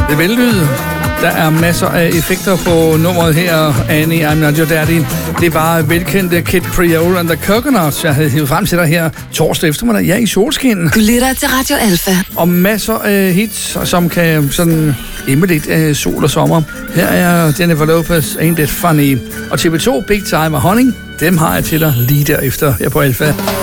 Det er vellyd. Der er masser af effekter på nummeret her, Annie, I'm Not Your Daddy. Det er bare velkendte Kid Creole and the Coconuts, jeg havde hivet frem til dig her torsdag eftermiddag. Ja, i solskin. Du lytter til Radio Alpha. Og masser af hits, som kan sådan emme lidt sol og sommer. Her er Jennifer Lopez, Ain't It Funny. Og TV2, Big Time og Honey, dem har jeg til dig lige derefter her på Alpha.